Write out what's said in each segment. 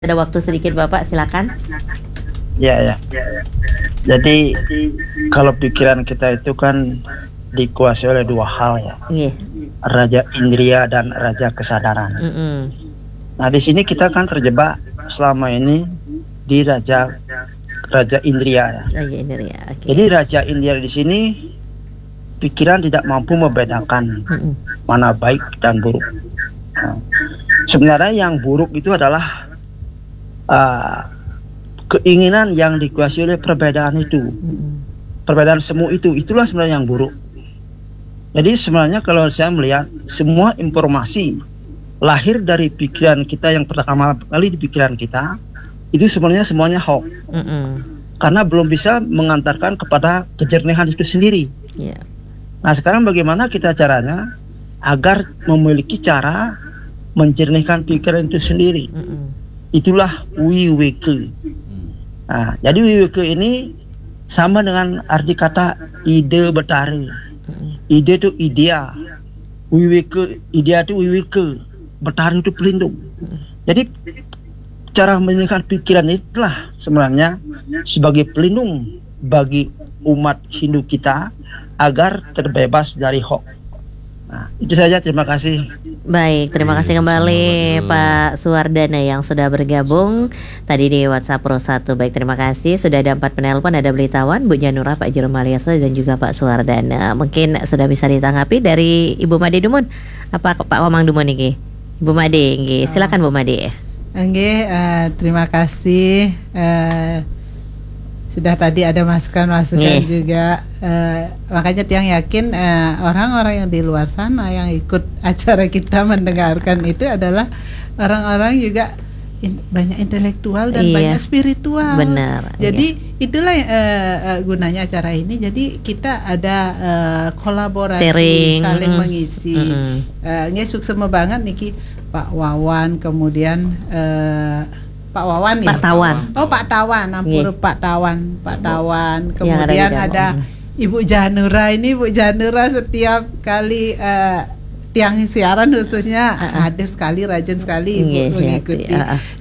Ada waktu sedikit Bapak, silakan. Ya, ya. Jadi kalau pikiran kita itu kan dikuasai oleh dua hal ya, Nggih. Raja Indria dan Raja Kesadaran. Nah di sini kita kan terjebak selama ini di Raja Indria ya. Raja Indria. Okay. Jadi Raja Indria di sini pikiran tidak mampu membedakan mana baik dan buruk. Nah, sebenarnya yang buruk itu adalah keinginan yang dikuasai oleh perbedaan itu, perbedaan semu itu, itulah sebenarnya yang buruk. Jadi sebenarnya kalau saya melihat semua informasi lahir dari pikiran kita yang pertama kali di pikiran kita, itu sebenarnya semuanya hoax. Karena belum bisa mengantarkan kepada kejernihan itu sendiri. Nah sekarang bagaimana kita caranya agar memiliki cara menjernihkan pikiran itu sendiri? Itulah wiweke. Nah, jadi wiweke ini sama dengan arti kata ide betara. Ide itu idea, wiweke idea itu wiweke, betara itu pelindung. Jadi cara menjernihkan pikiran itulah sebenarnya sebagai pelindung bagi umat Hindu kita agar terbebas dari hoax. Nah, itu saja, terima kasih. Baik, terima kasih kembali Pak Suwardana yang sudah bergabung tadi di WhatsApp Pro 1. Baik, terima kasih. Sudah ada 4 penelpon, ada Belitawan, Bu Janura, Pak Jero Maliasa, dan juga Pak Suwardana. Mungkin sudah bisa ditanggapi dari Ibu Made Dumun. Apa Pak Wamang Dumun ini? Ibu Made, nggih. Silakan Bu Made. Nggih, terima kasih. Sudah tadi ada masukan-masukan juga, makanya Tiang yakin orang-orang yang di luar sana yang ikut acara kita mendengarkan itu adalah orang-orang juga banyak intelektual dan banyak spiritual. Benar. Jadi itulah gunanya acara ini. Jadi kita ada kolaborasi, sharing, saling mengisi. Nggih suksema banget niki Pak Wawan, kemudian Pak Wawan ya? Pak Tawan. Oh Pak Tawan, ampun Pak Tawan. Kemudian ada Ibu Janura. Ini Ibu Janura setiap kali tiang siaran khususnya hadir sekali, rajin sekali Ibu mengikuti.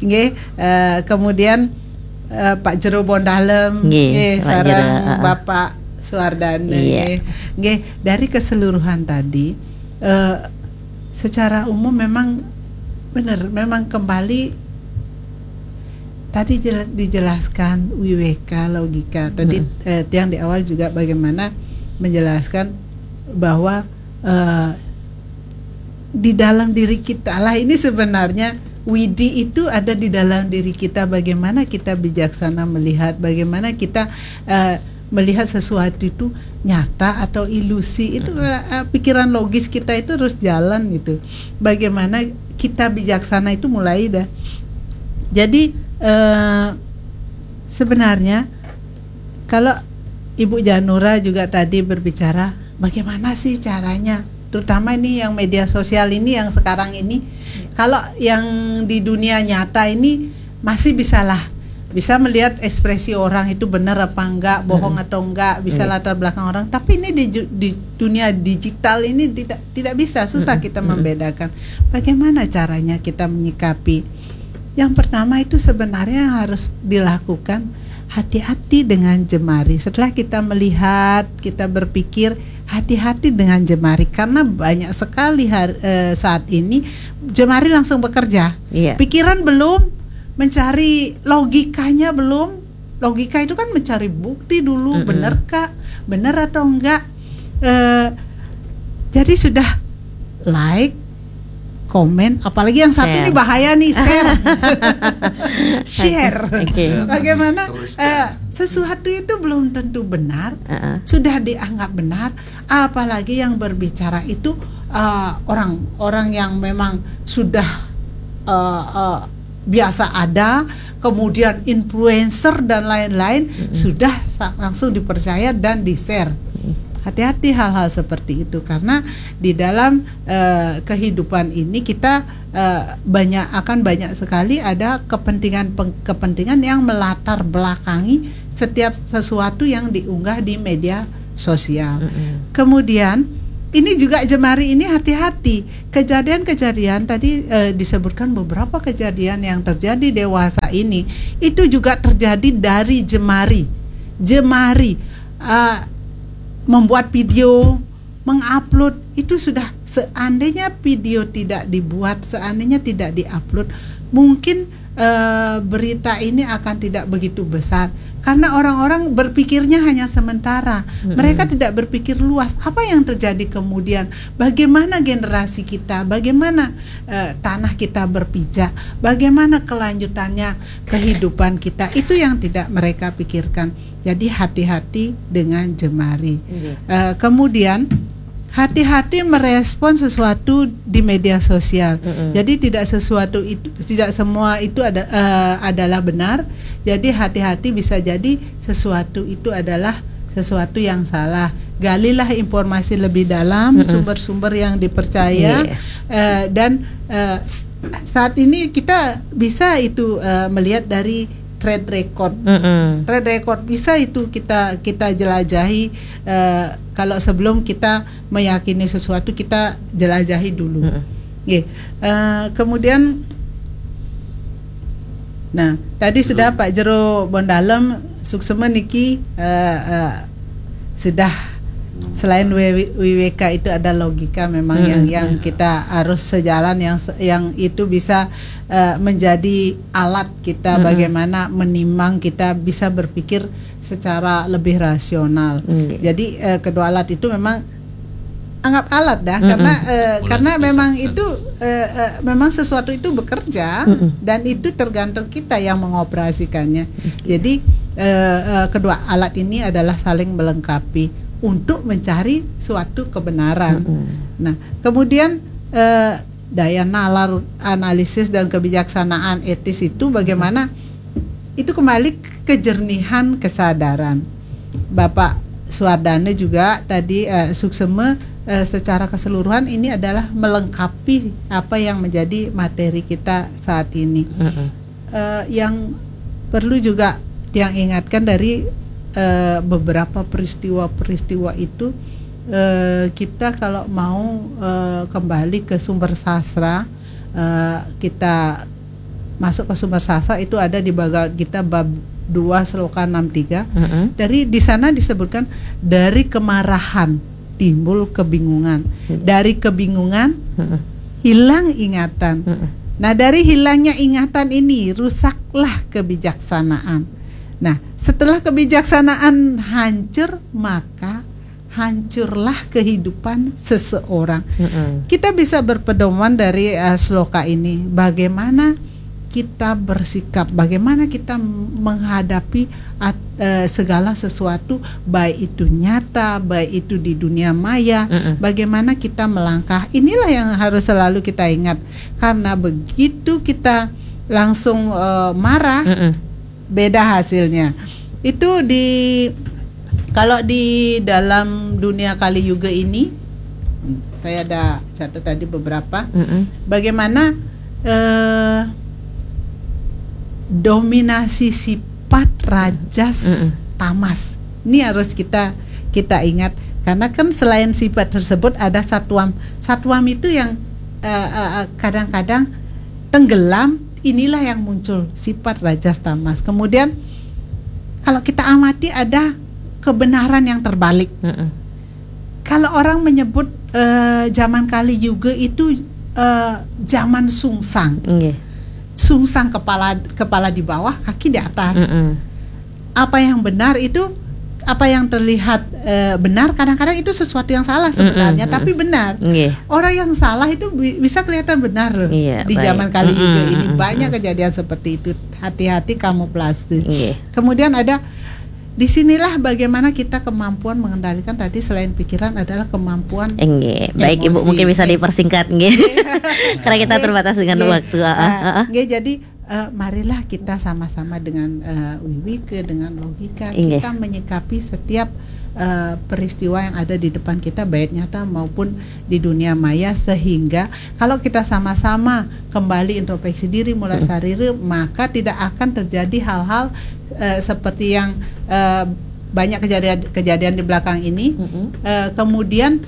Kemudian Pak Jero Bondalem, sareng Bapak Suwardana. Dari keseluruhan tadi, secara umum memang benar, memang kembali tadi dijelaskan wiweka, logika. Tadi Tiang di awal juga bagaimana menjelaskan bahwa di dalam diri kita lah ini sebenarnya widi itu ada di dalam diri kita. Bagaimana kita bijaksana melihat, bagaimana kita melihat sesuatu itu nyata atau ilusi. Itu pikiran logis kita itu harus jalan gitu. Bagaimana kita bijaksana itu mulai dah. Jadi sebenarnya kalau Ibu Janura juga tadi berbicara bagaimana sih caranya, terutama ini yang media sosial ini yang sekarang ini, kalau yang di dunia nyata ini masih bisa melihat ekspresi orang itu benar apa enggak, bohong atau enggak, bisa latar belakang orang. Tapi ini di dunia digital ini tidak bisa, susah kita membedakan. Bagaimana caranya kita menyikapi? Yang pertama itu sebenarnya harus dilakukan hati-hati dengan jemari. Setelah kita melihat, kita berpikir, hati-hati dengan jemari. Karena banyak sekali saat ini jemari langsung bekerja. Pikiran belum, mencari logikanya belum. Logika itu kan mencari bukti dulu, benar atau enggak. Jadi sudah like, komen, apalagi yang satu ini bahaya nih, share. Bagaimana sesuatu itu belum tentu benar, sudah dianggap benar, apalagi yang berbicara itu orang-orang yang memang sudah biasa ada, kemudian influencer dan lain-lain, sudah langsung dipercaya dan di-share. Hati-hati hal-hal seperti itu, karena di dalam kehidupan ini kita banyak sekali ada kepentingan yang melatar belakangi setiap sesuatu yang diunggah di media sosial. Kemudian ini juga jemari ini hati-hati. Kejadian-kejadian tadi disebutkan beberapa kejadian yang terjadi dewasa ini itu juga terjadi dari jemari. Jemari membuat video, mengupload itu sudah, seandainya video tidak dibuat, seandainya tidak diupload, mungkin berita ini akan tidak begitu besar. Karena orang-orang berpikirnya hanya sementara. Mereka tidak berpikir luas. Apa yang terjadi kemudian? Bagaimana generasi kita? Bagaimana tanah kita berpijak? Bagaimana kelanjutannya kehidupan kita? Itu yang tidak mereka pikirkan. Jadi hati-hati dengan jemari. Kemudian hati-hati merespon sesuatu di media sosial. Jadi tidak semua itu adalah benar. Jadi hati-hati, bisa jadi sesuatu itu adalah sesuatu yang salah. Galilah informasi lebih dalam, sumber-sumber yang dipercaya, dan saat ini kita bisa itu melihat dari trade record. Trade record bisa itu kita jelajahi. Kalau sebelum kita meyakini sesuatu, kita jelajahi dulu. Kemudian, nah tadi sudah Pak Jero Bondalem suksema niki sudah, selain WWK itu ada logika memang yang kita harus sejalan, yang itu bisa menjadi alat kita bagaimana menimang, kita bisa berpikir secara lebih rasional. Jadi kedua alat itu memang anggap alat dah, karena memang itu memang sesuatu itu bekerja, dan itu tergantung kita yang mengoperasikannya. Jadi kedua alat ini adalah saling melengkapi untuk mencari suatu kebenaran. Nah, kemudian daya nalar analisis dan kebijaksanaan etis itu bagaimana? Itu kembali ke kejernihan kesadaran. Bapak Suwardana juga tadi suksema secara keseluruhan ini adalah melengkapi apa yang menjadi materi kita saat ini. Yang perlu juga yang ingatkan dari beberapa peristiwa-peristiwa itu, kita kalau mau kembali ke sumber sastra, kita masuk ke sumber sastra itu ada di Bhagavad Gita bab 2 sloka 63. Dari di sana disebutkan dari kemarahan timbul kebingungan, dari kebingungan hilang ingatan. Nah, dari hilangnya ingatan ini rusaklah kebijaksanaan. Nah, setelah kebijaksanaan hancur, maka hancurlah kehidupan seseorang. Kita bisa berpedoman dari sloka ini, bagaimana kita bersikap, bagaimana kita menghadapi segala sesuatu, baik itu nyata, baik itu di dunia maya, bagaimana kita melangkah. Inilah yang harus selalu kita ingat, karena begitu kita langsung marah, beda hasilnya. Itu kalau di dalam dunia Kali Yuga ini, saya ada catat tadi beberapa, bagaimana dominasi sifat rajas tamas. Ini harus kita ingat, karena kan selain sifat tersebut ada satwam. Satwam itu yang kadang-kadang tenggelam, inilah yang muncul sifat rajas tamas. Kemudian kalau kita amati ada kebenaran yang terbalik. Kalau orang menyebut zaman Kali Yuga itu zaman sungsang. Sungsang, kepala di bawah, kaki di atas. Apa yang benar itu, apa yang terlihat benar, kadang-kadang itu sesuatu yang salah sebenarnya, tapi benar. Orang yang salah itu bisa kelihatan benar loh. Di zaman Kali Yuga ini banyak kejadian seperti itu. Hati-hati kamuflase. Kemudian ada, disinilah bagaimana kita kemampuan mengendalikan, tadi selain pikiran adalah kemampuan. Baik Ibu, mungkin bisa dipersingkat karena kita terbatas dengan waktu. Jadi marilah kita sama-sama dengan wiwike, dengan logika, kita menyikapi setiap peristiwa yang ada di depan kita, baik nyata maupun di dunia maya, sehingga kalau kita sama-sama kembali introspeksi diri, mulai sariri, maka tidak akan terjadi hal-hal seperti yang banyak kejadian di belakang ini. Kemudian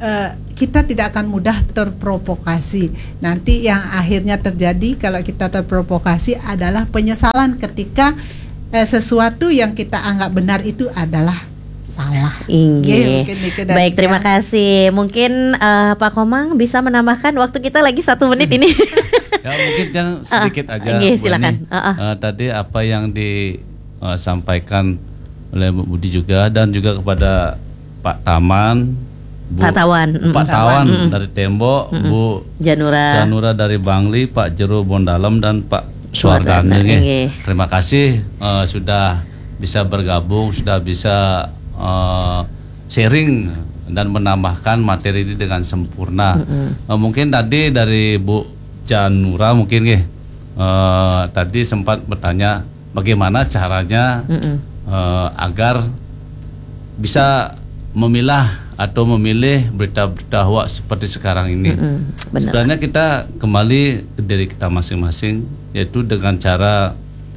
kita tidak akan mudah terprovokasi. Nanti yang akhirnya terjadi kalau kita terprovokasi adalah penyesalan ketika sesuatu yang kita anggap benar itu adalah salah. Inggih. Baik, terima kasih. Mungkin Pak Komang bisa menambahkan, waktu kita lagi 1 menit ini. Ya mungkin yang sedikit aja. Silakan. Tadi apa yang disampaikan oleh Bu Budi juga, dan juga kepada Pak Taman, Pak Tawan dari Tembok, Bu Janura dari Bangli, Pak Jero Bondalem, dan Pak Suardana. Terima kasih sudah bisa bergabung, sudah bisa sharing dan menambahkan materi ini dengan sempurna. Mungkin tadi dari Bu Janura mungkin tadi sempat bertanya bagaimana caranya agar bisa memilah atau memilih berita-berita hoax seperti sekarang ini. Sebenarnya kita kembali ke diri kita masing-masing, yaitu dengan cara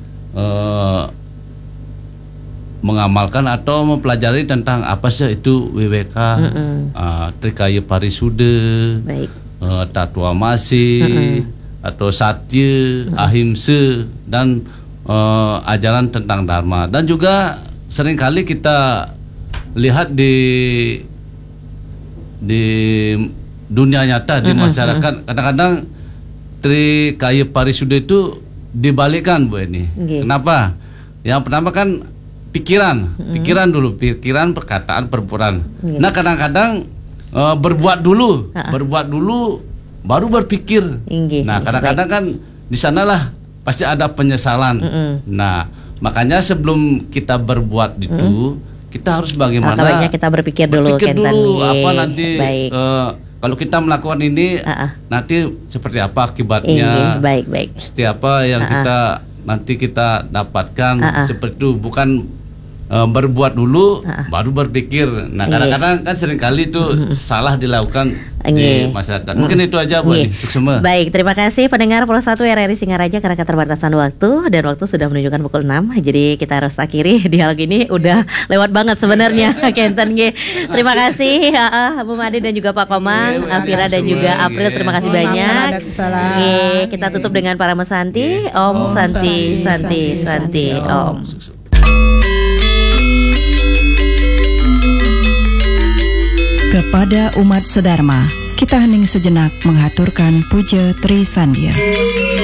mengamalkan atau mempelajari tentang apa sih itu WWK, Trikaya Parisude, Tattwa Masi, atau Satya, Ahimsa, dan ajaran tentang Dharma. Dan juga seringkali kita lihat di dunia nyata, di masyarakat, kadang-kadang Trikaya Parisude itu dibalikkan, Bu Eni. Kenapa? Yang pertama kan pikiran dulu, perkataan, perbuatan. Nah, kadang-kadang berbuat dulu baru berpikir. Nah, kadang-kadang kan di sanalah pasti ada penyesalan. Nah, makanya sebelum kita berbuat itu, kita harus bagaimana? Makanya kita berpikir dulu apa nanti kalau kita melakukan ini nanti seperti apa akibatnya? Baik. Setiap apa yang kita dapatkan seperti itu, bukan berbuat dulu baru berpikir. Nah, kadang-kadang kan seringkali itu salah dilakukan di masyarakat. Mungkin itu aja, Bu. Suksema. Baik, terima kasih pendengar Pro 1 RRI Singaraja, karena keterbatasan waktu dan waktu sudah menunjukkan pukul 6. Jadi kita harus akhiri dialog ini, udah lewat banget sebenarnya. Kenten G. Terima kasih Bu Made dan juga Pak Komang, Afira dan juga April, terima kasih banyak. Kita tutup dengan para mesanti. Om Santi Om. Kepada umat sedharma, kita hening sejenak menghaturkan puja Tri Sandya.